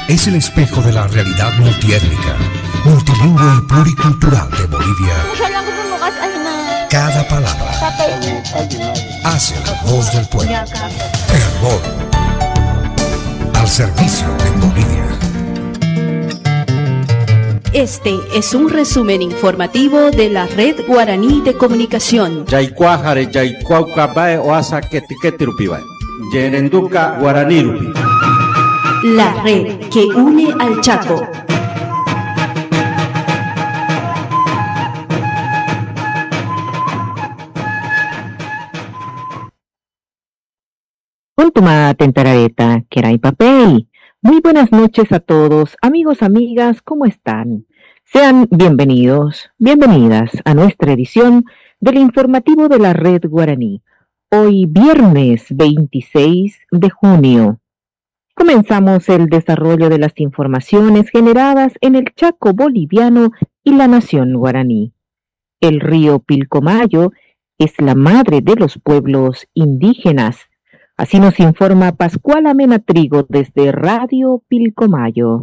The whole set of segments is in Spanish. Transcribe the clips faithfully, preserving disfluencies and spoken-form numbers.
Es el espejo de la realidad multiétnica, multilingüe y pluricultural de Bolivia. Cada palabra hace la voz del pueblo. Hermón, al servicio de Bolivia. Este es un resumen informativo de la Red Guaraní de Comunicación. Yaycuajare yaycuaucabae oasa ketiketirupibay. Yerenduca guaranirupi. La red que une al Chaco. Untuma tentarareta, kerai papel. Muy buenas noches a todos, amigos, amigas, ¿cómo están? Sean bienvenidos, bienvenidas a nuestra edición del informativo de la Red Guaraní. Hoy viernes veintiséis de junio. Comenzamos el desarrollo de las informaciones generadas en el Chaco boliviano y la nación guaraní. El río Pilcomayo es la madre de los pueblos indígenas. Así nos informa Pascuala Mena Trigo desde Radio Pilcomayo.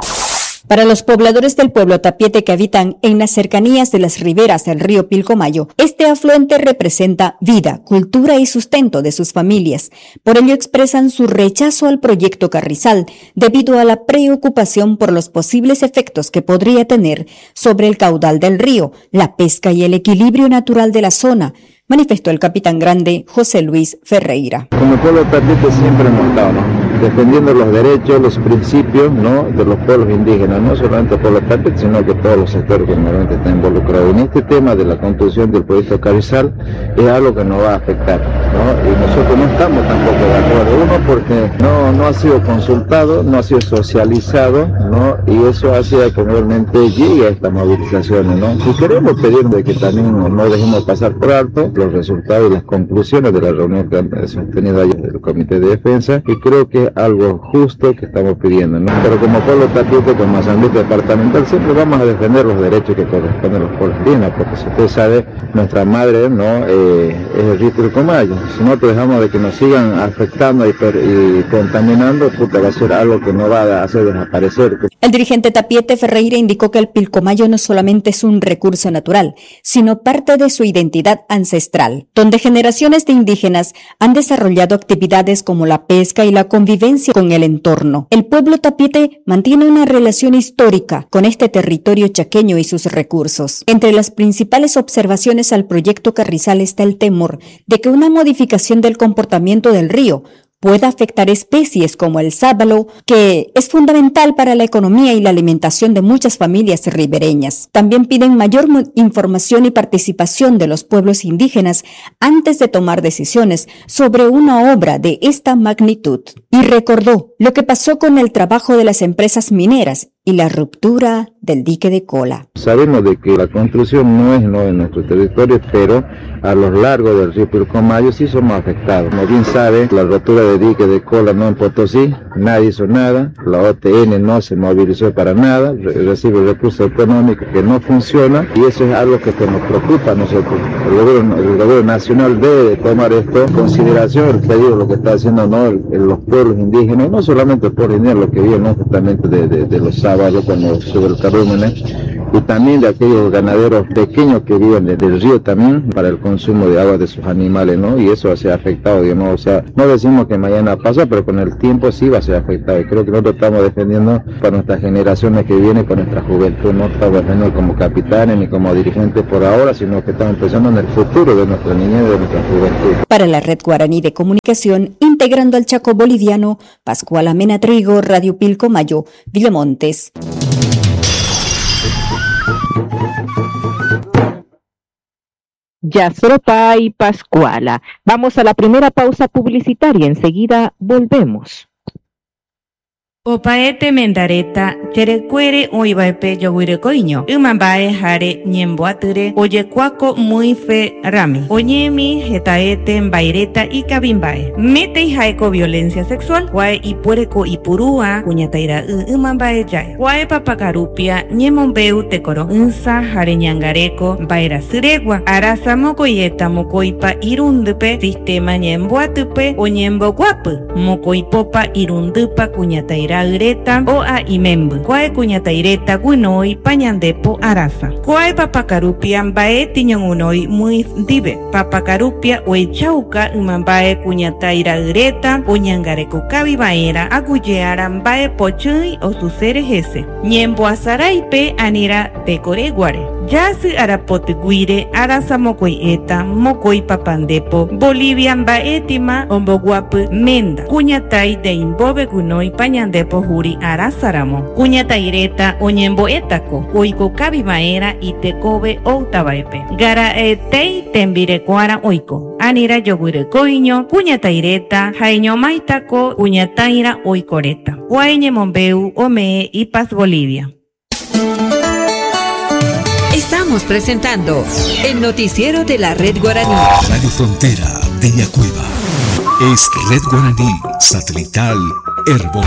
Para los pobladores del pueblo Tapiete que habitan en las cercanías de las riberas del río Pilcomayo, este afluente representa vida, cultura y sustento de sus familias. Por ello expresan su rechazo al proyecto Carrizal, debido a la preocupación por los posibles efectos que podría tener sobre el caudal del río, la pesca y el equilibrio natural de la zona, manifestó el capitán grande José Luis Ferreira. Como pueblo tapiete siempre hemos estado, ¿no?, defendiendo los derechos, los principios, ¿no?, de los pueblos indígenas, no solamente el pueblo tapiete, sino que todos los sectores que normalmente están involucrados. En este tema de la construcción del proyecto Carrizal es algo que nos va a afectar, ¿no?, y nosotros no estamos tampoco de acuerdo. Uno, porque no, no ha sido consultado, no ha sido socializado, ¿no?, y eso hace que realmente llegue a estas movilizaciones, ¿no? Y queremos pedir de que también no dejemos pasar por alto los resultados y las conclusiones de la reunión que han sostenido ayer del Comité de Defensa, y creo que es algo justo que estamos pidiendo, ¿no? Pero como pueblo tapiete, como asamblea departamental, siempre vamos a defender los derechos que corresponden a los pueblos indígenas, porque si usted sabe, nuestra madre, ¿no?, eh, es el río Pilcomayo. Si nosotros dejamos de que nos sigan afectando y, per, y contaminando, puta, va a ser algo que no va a hacer desaparecer. El dirigente Tapiete Ferreira indicó que el Pilcomayo no solamente es un recurso natural, sino parte de su identidad ancestral, donde generaciones de indígenas han desarrollado actividades como la pesca y la convivencia con el entorno. El pueblo tapiete mantiene una relación histórica con este territorio chaqueño y sus recursos. Entre las principales observaciones al proyecto Carrizal está el temor de que una modificación del comportamiento del río pueda afectar especies como el sábalo, que es fundamental para la economía y la alimentación de muchas familias ribereñas. También piden mayor información y participación de los pueblos indígenas antes de tomar decisiones sobre una obra de esta magnitud. Y recordó lo que pasó con el trabajo de las empresas mineras y la ruptura del dique de Cola. Sabemos de que la construcción no es no en nuestro territorio, pero a lo largo del río Pilcomayo sí somos afectados. Como bien sabe, la rotura del dique de Cola no en Potosí, nadie hizo nada, la O T N no se movilizó para nada, recibe recursos económicos que no funcionan, y eso es algo que, que nos preocupa a nosotros. El gobierno, el gobierno nacional debe tomar esto en consideración, el pedido, lo que está haciendo, ¿no?, el, el, los pueblos indígenas, no solamente el pueblo indígena, lo que viene, ¿no?, justamente de, de, de los sábados cuando sube el carrúmene, y también de aquellos ganaderos pequeños que viven de, del río también para el consumo de agua de sus animales, ¿no? Y eso se ha afectado, digamos, o sea, no decimos que mañana pasa, pero con el tiempo sí va a ser afectado, y creo que nosotros estamos defendiendo para nuestras generaciones que vienen, con nuestra juventud, no estamos defendiendo como capitanes ni como dirigentes por ahora, sino que estamos pensando en el futuro de nuestra niñez y de nuestra juventud. Para la Red Guaraní de Comunicación, integrando al Chaco boliviano, Pascuala Mena Trigo, Radio Pilcomayo, Villamontes. Yasropa y Pascuala. Vamos a la primera pausa publicitaria, enseguida volvemos. Opaete mendareta, terecuere oibaepe yoguirecoiño, umambae jare ñemboature, oyecuaco muy fe rami, oñemi, jetaete, baireta y cabimbae. Mete y jaeco violencia sexual, guae y puereco y purúa, cuñataira umambae yae, guae papacarupia, ñemombeu tecoro unsa, jare ñangareco, baira siregua, arasa mocoyeta mocoipa irundupe, sistema ñemboatupe, o ñembo guapu, mocoipopa irundupa cuñataira ira greta o a imembu. Kuae kuñataireta gunoi pañandepo arasa. Kuae papakarupia mbae tiñongunoi muy dive. Papakarupia oechauka umambae kuñataira greta o ñangareko kabibaera aguyeara mbae pochui o susere jese. Ñembo asaraipe anira pecoreguare. Yasi arapoteguire arasa mokoi eta mokoi papandepo Bolivia mbaetima omboguapu menda. Kuñatai de imbobe gunoi pañandepo juri arasaramo. Kuñataireta oñembo etako oiko kabimaera itekobe outabaepe. Gara etei tembire kuara oiko. Anira yoguire koiño kuñataireta jaiño maitako kuñataira oikoreta. Huayñe mombeu omee y paz Bolivia. Estamos presentando el noticiero de la Red Guaraní. Radio Frontera de Yacuiba. Es Red Guaraní Satelital Herbo.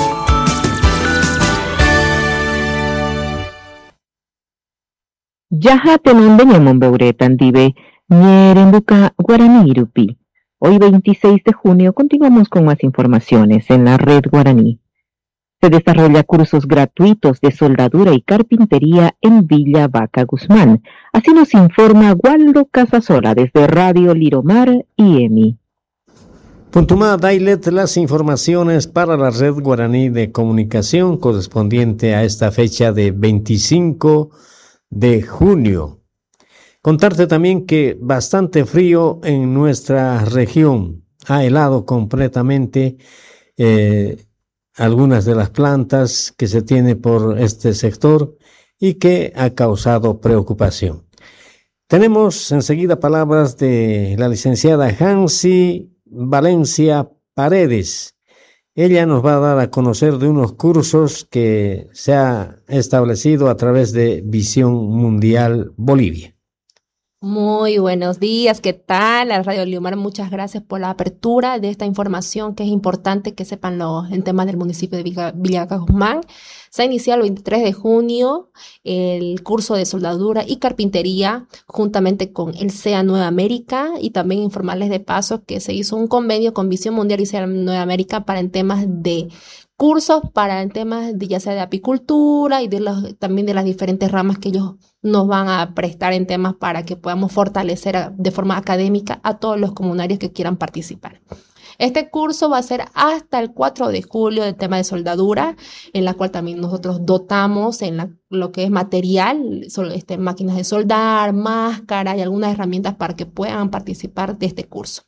Yaha tenonde ñamombeuretan dive ñerenduka Guaraní Irupi. Hoy veintiséis de junio continuamos con más informaciones en la Red Guaraní. Se desarrolla cursos gratuitos de soldadura y carpintería en Villa Vaca Guzmán. Así nos informa Waldo Casasola desde Radio Liromar y EMI. Puntumá Dailet, las informaciones para la Red Guaraní de Comunicación correspondiente a esta fecha de veinticinco de junio. Contarte también que bastante frío en nuestra región. Ha helado completamente eh, algunas de las plantas que se tiene por este sector y que ha causado preocupación. Tenemos enseguida palabras de la licenciada Hansi Valencia Paredes. Ella nos va a dar a conocer de unos cursos que se ha establecido a través de Visión Mundial Bolivia. Muy buenos días, ¿qué tal? A Radio Liomar, muchas gracias por la apertura de esta información que es importante que sepan los, en temas del municipio de Villa, Villa Guzmán. Se ha iniciado el veintitrés de junio el curso de soldadura y carpintería juntamente con el C E A Nueva América, y también informarles de paso que se hizo un convenio con Visión Mundial y C E A Nueva América para en temas de cursos, para en temas de ya sea de apicultura y de los, también de las diferentes ramas que ellos nos van a prestar en temas para que podamos fortalecer a, de forma académica a todos los comunarios que quieran participar. Este curso va a ser hasta el cuatro de julio del tema de soldadura, en la cual también nosotros dotamos en la, lo que es material, sol, este, máquinas de soldar, máscara y algunas herramientas para que puedan participar de este curso.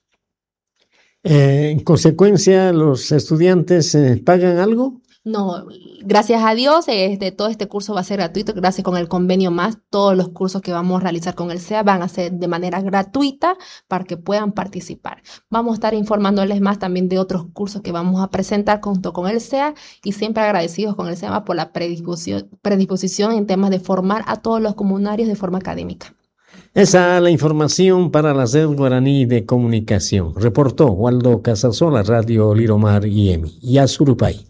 Eh, en consecuencia, ¿los estudiantes eh, pagan algo? No, gracias a Dios, este, todo este curso va a ser gratuito, gracias con el convenio más. Todos los cursos que vamos a realizar con el C E A van a ser de manera gratuita para que puedan participar. Vamos a estar informándoles más también de otros cursos que vamos a presentar junto con el C E A, y siempre agradecidos con el C E A por la predisposición, predisposición en temas de formar a todos los comunarios de forma académica. Esa es la información para la Red Guaraní de Comunicación. Reportó Waldo Casasola, Radio Liromar y EMI. Y a Surupay.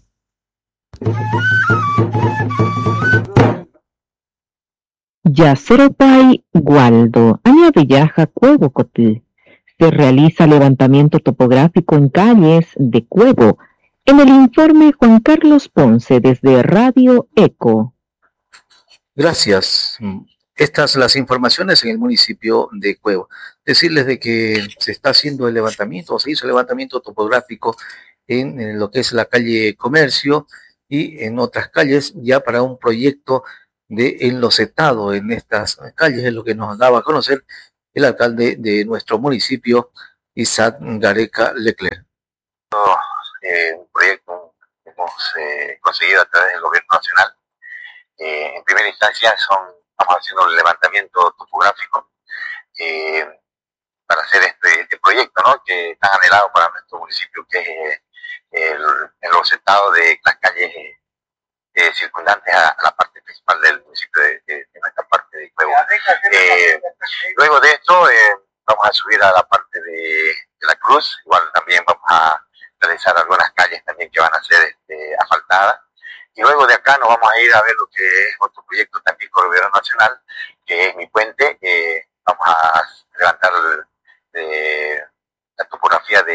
Yaceropay Gualdo, Añavillaja, Cuevo Cotil. Se realiza levantamiento topográfico en calles de Cuevo. En el informe Juan Carlos Ponce desde Radio Eco. Gracias. Estas las informaciones en el municipio de Cuevo. Decirles de que se está haciendo el levantamiento, o se hizo el levantamiento topográfico en, en lo que es la calle Comercio y en otras calles, ya para un proyecto de enlocetado en estas calles, es lo que nos daba a conocer el alcalde de nuestro municipio, Isaac Gareca Leclerc. Eh, un proyecto que hemos eh, conseguido a través del gobierno nacional. Eh, en primera instancia son, estamos haciendo el levantamiento topográfico eh, para hacer este, este proyecto, ¿no?, que tan anhelado para nuestro municipio, que es el, el enlocetado de las calles eh, circundantes a, a la parte principal del municipio de, de, de nuestra parte de Cuevo. Eh, luego de esto eh, vamos a subir a la parte de, de la Cruz. Igual también vamos a realizar algunas calles también que van a ser este, asfaltadas. Y luego de acá nos vamos a ir a ver lo que es otro proyecto también con el gobierno nacional, que es Mi Puente. Eh, vamos a levantar eh, la topografía de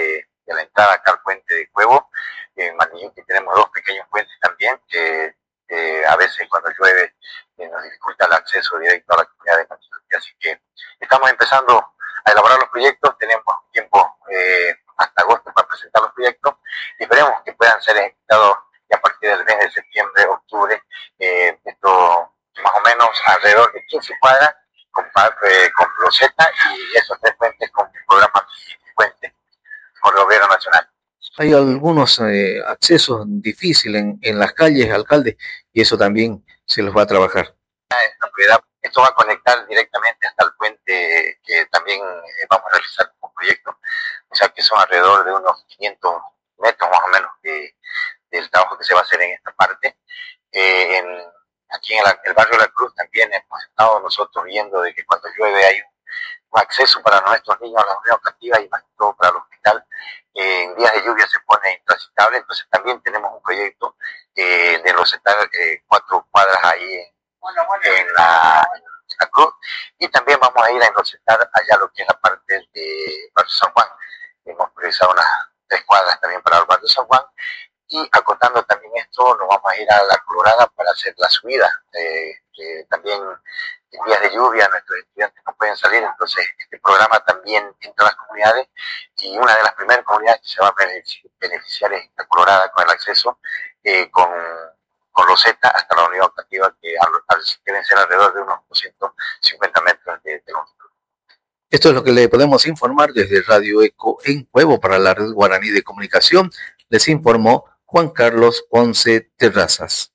de la entrada acá al puente de Cuevo. En Mandillunqui tenemos dos pequeños puentes también que eh, a veces cuando llueve eh, nos dificulta el acceso directo a la comunidad de Mandillunqui. Así que estamos empezando a elaborar los proyectos, tenemos tiempo eh, hasta agosto para presentar los proyectos y esperemos que puedan ser ejecutados ya a partir del mes de septiembre, octubre, eh, esto más o menos alrededor de quince cuadras con, eh, con loseta y esos tres puentes con programas de puentes con el gobierno nacional. Hay algunos eh, accesos difíciles en, en las calles, alcalde, y eso también se los va a trabajar. Esto va a conectar directamente hasta el puente que también eh, vamos a realizar como proyecto, o sea que son alrededor de unos quinientos metros más o menos de, del trabajo que se va a hacer en esta parte. Eh, en, aquí en el, el barrio de La Cruz también hemos estado nosotros viendo de que cuando llueve hay un, un acceso para nuestros niños a la unidad educativa y más que todo para el hospital. Eh, en días de lluvia se pone intransitable, entonces también tenemos un proyecto eh, de los eh, cuatro cuadras ahí en, en, la, en La Cruz, y también vamos a ir a enrocetar allá lo que es la parte de Barrio San Juan. Hemos priorizado unas tres cuadras también para el Barrio San Juan, y acotando también esto nos vamos a ir a La Colorada para hacer la subida. Eh, eh, también en días de lluvia nuestros estudiantes no pueden salir, entonces este programa también entra a las comunidades, y una de las primeras comunidades que se va a beneficiar es La Colorada con el acceso eh, con, con loseta hasta la unidad educativa, que al, al, deben ser alrededor de unos doscientos cincuenta metros de, de longitud. Esto es lo que le podemos informar desde Radio Eco en Cuevo para la Red Guaraní de Comunicación. Les informó Juan Carlos Ponce Terrazas.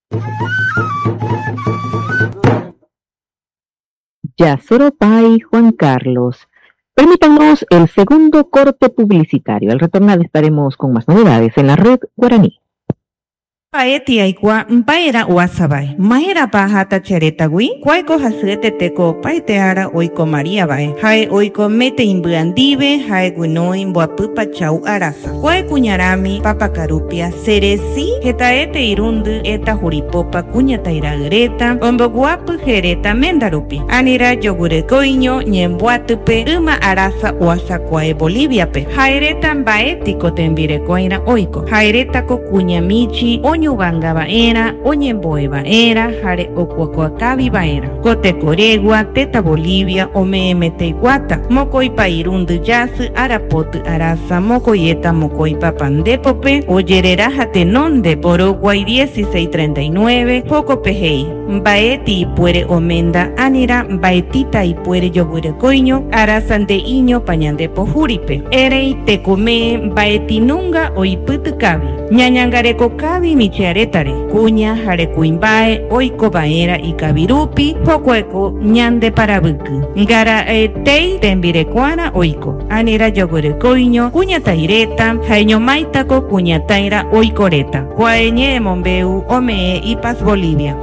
Yasoropay, Juan Carlos. Permítanos el segundo corte publicitario. Al retornar estaremos con más novedades en la Red Guaraní. Paeti aikua mpaera uasabai. Mahera pahata cheretagui. Cuaico hasete teco paeteara oiko María bae. Hae oiko mete imbuandive. Hae gunoin buapupa chau arasa. Cuai cuñarami papacarupia ceresi. Getaete irundu eta juripopa cuñataira greta. Ombo guapu jereta mendarupi. Anira yogurecoiño ñembuatupe. Uma arasa uasa cuae Bolivia pe. Haereta baetico tembirecoina oiko. Haereta co cuñamichi. Ñubanga baera, Oñemboe baera, Jare Ocuacuacabi baera, Cote Coregua, Teta Bolivia, Omemete Iguata, Mocoy Pairundu Yasu, Arapotu Arasa, Mocoyeta, Mocoy Papandepope, Oyerera Jatenonde, Boroguay dieciséis treinta y nueve, Poco Pejei, Baeti y Puere Omenda, Anira, Baetita y Puere Yogurecoiño, Arasande Iño, Pañandepo Juripe, Erei, Tecome, Baetinunga, Oiputucabi, Ñañangareco Cabi, Michiaretare, Cuña, Jarecuimbae, Oiko Baera y Cabirupi, Pocueco, Ñande Parabucu, Gara Etei, Tembirecuana, Oiko, Anira Yogurecoiño, Cuña Taireta, Jaeño Maitaco, Cuña Taira, Oicoreta, Cuaeñe Mombeu, Omee y Paz Bolivia.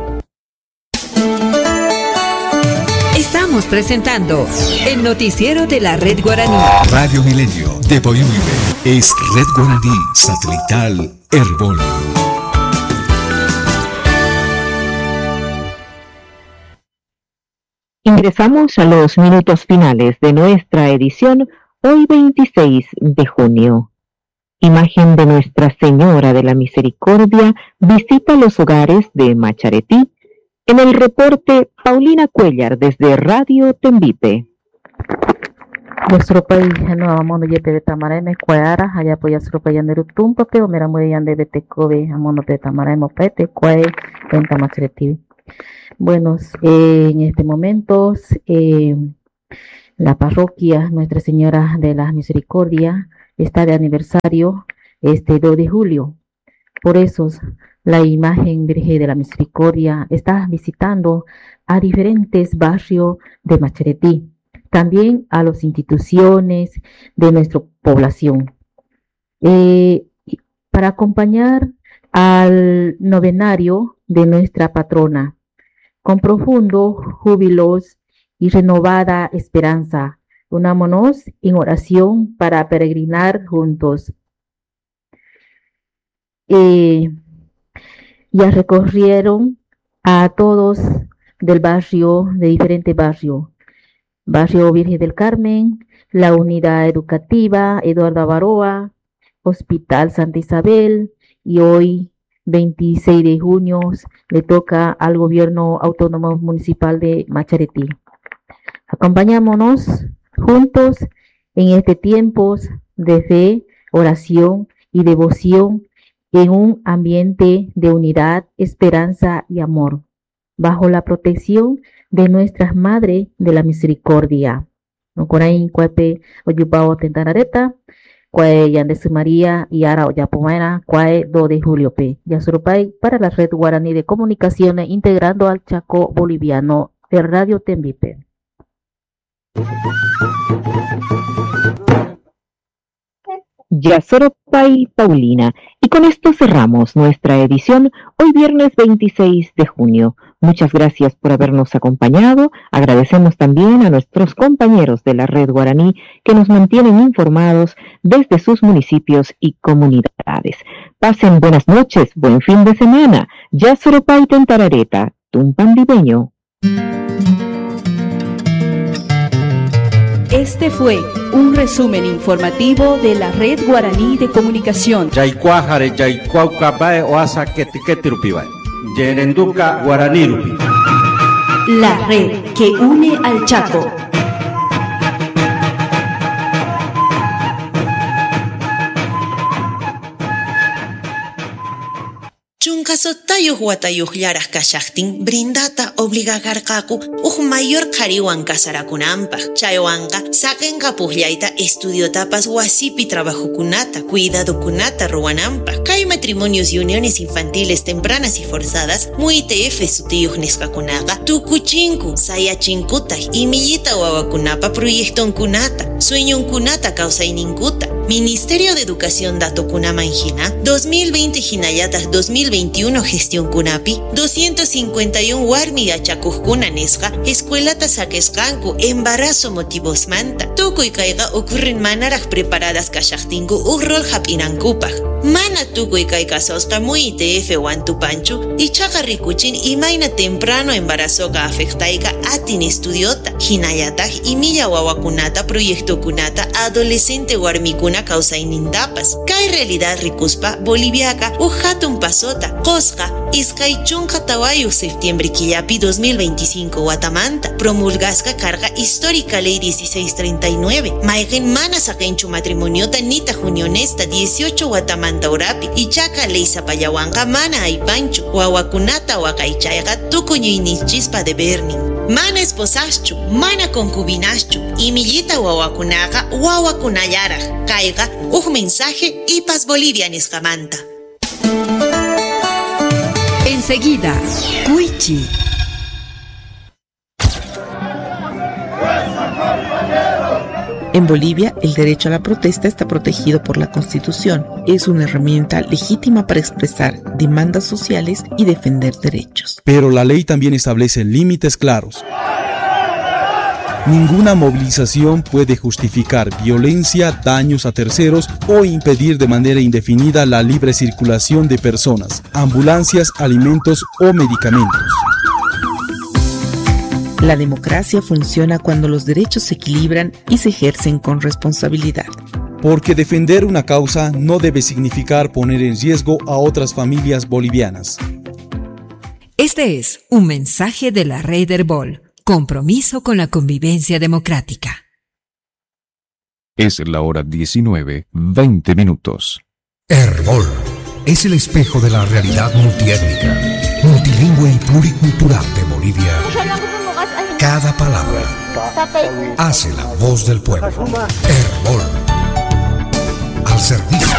Estamos presentando el noticiero de la Red Guaraní. Radio Milenio de Boyuibe es Red Guaraní Satelital Herbol. Ingresamos a los minutos finales de nuestra edición hoy veintiséis de junio. Imagen de Nuestra Señora de la Misericordia visita los hogares de Macharetí. En el reporte, Paulina Cuellar desde Radio Tembipe. Nuestro país no amono yepe de tamareme cuara allá poya sro payaneru tumpa pero mera muy yande de tecobe amono de tamaremo pete cuae en Tamachretí. Bueno, eh, en este momento eh, la parroquia Nuestra Señora de la Misericordia está de aniversario este dos de julio. Por eso la imagen Virgen de la Misericordia está visitando a diferentes barrios de Macharetí, también a las instituciones de nuestra población, eh, para acompañar al novenario de nuestra patrona, con profundo júbilos y renovada esperanza. Unámonos en oración para peregrinar juntos. Eh, ya recorrieron a todos del barrio, de diferentes barrios. Barrio Virgen del Carmen, la Unidad Educativa, Eduardo Avaroa, Hospital Santa Isabel, y hoy, veintiséis de junio, le toca al Gobierno Autónomo Municipal de Macharetí. Acompañémonos juntos en este tiempo de fe, oración y devoción en un ambiente de unidad, esperanza y amor, bajo la protección de nuestras Madres de la Misericordia. No corain cuepe oyupao tentarareta, cuae Yandese María y Ara Oyapomena, cuae dos de julio pe. Yasurupay para la Red Guaraní de Comunicaciones, integrando al Chaco Boliviano de Radio Tembipe. Yasoropay Paulina. Y con esto cerramos nuestra edición hoy viernes veintiséis de junio. Muchas gracias por habernos acompañado. Agradecemos también a nuestros compañeros de la Red Guaraní que nos mantienen informados desde sus municipios y comunidades. Pasen buenas noches, buen fin de semana. Yasoropay Tentarareta, Tumpandibeño. Este fue un resumen informativo de la Red Guaraní de Comunicación. Yaycuajare Yaycuaucabae Oasa Ketiketirupibae. Yerenduka Guaraní Rupi. La red que une al Chaco. Chunkasotayuq watayuqllaraq kashaqtin brindata obligakarqaku uq mayor qhariwan kasarakunanpaq. Chaywanqa saqinqa puqllayta estudiotapas wasipi trabajukunata, cuidadokunata ruwananpaq. Kay matrimonios y uniones infantiles tempranas y forzadas M U I T F sutiyuq nisqakunaqa tukuchinku, sayachinkutaq imillita wawakunapa proyectonkunata, sueñonkunata kawsayninkuta. Ministerio de Educación datokunaman hina dos mil veinte hinallataq dos mil veintiuno gestión kunapi doscientos cincuenta y uno warmi yachakuqkuna nisqa escuelata sakisqanku embarazo motivos manta. Tukuy kayqa ocurren manaraq preparadas kashaqtinku uq rol hap'inankupaq. Mana tukuy kay kasosqa M U I T F wantupanchu ichaqa rikuchin imayna temprano embarazoqa afectayqa atin estudiota. Hinallataq imilla wawakunata proyectokunata adolescente warmikuna kawsaynintapas. Kay realidad rikuspa Boliviaca uq hatun pasota qosqa iskay chunqa tawayuq septiembre killapi dos mil veinticinco watamanta promulgasqa karqa histórica ley dieciséis treinta y nueve mayqin mana saqinchu matrimoniota nita junionesta dieciocho watamanta urapi ichaqa ley sapallawanqa mana aypanchu wawakunata waqaychayqa tukuñuyninchispa debernin. Mana esposaschu, mana concubinaschu, imillita wawakunaqa wawakunallaraq. Kayqa uq mensaje y paz Bolivia nisqamanta. Enseguida, Cuichi. En Bolivia, el derecho a la protesta está protegido por la Constitución. Es una herramienta legítima para expresar demandas sociales y defender derechos. Pero la ley también establece límites claros. Ninguna movilización puede justificar violencia, daños a terceros o impedir de manera indefinida la libre circulación de personas, ambulancias, alimentos o medicamentos. La democracia funciona cuando los derechos se equilibran y se ejercen con responsabilidad. Porque defender una causa no debe significar poner en riesgo a otras familias bolivianas. Este es un mensaje de la Red Herbol. Compromiso con la convivencia democrática. Es la hora diecinueve, veinte minutos. Herbol es el espejo de la realidad multiétnica, multilingüe y pluricultural de Bolivia. Cada palabra hace la voz del pueblo. Herbol, al servicio